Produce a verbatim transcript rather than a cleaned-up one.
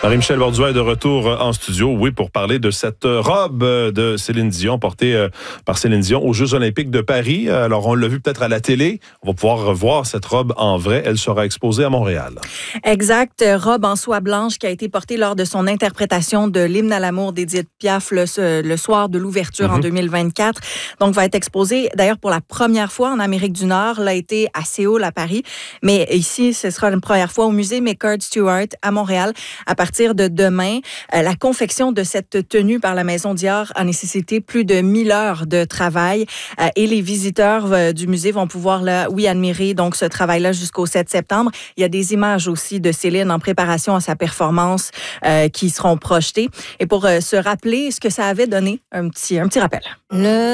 Marie-Michel Borduas est de retour en studio, oui, pour parler de cette robe de Céline Dion, portée par Céline Dion aux Jeux olympiques de Paris. Alors, on l'a vu peut-être à la télé. On va pouvoir revoir cette robe en vrai. Elle sera exposée à Montréal. Exact. Robe en soie blanche qui a été portée lors de son interprétation de l'hymne à l'amour d'Édith Piaf le, le soir de l'ouverture mm-hmm. en deux mille vingt-quatre. Donc, va être exposée d'ailleurs pour la première fois en Amérique du Nord. L'a été à Séoul, à Paris. Mais ici, ce sera une première fois au musée McCord Stewart à Montréal. À partir de demain, euh, la confection de cette tenue par la Maison Dior a nécessité plus de mille heures de travail euh, et les visiteurs euh, du musée vont pouvoir, là, oui, admirer donc ce travail-là jusqu'au sept septembre. Il y a des images aussi de Céline en préparation à sa performance euh, qui seront projetées. Et pour euh, se rappeler ce que ça avait donné, un petit, un petit rappel. Le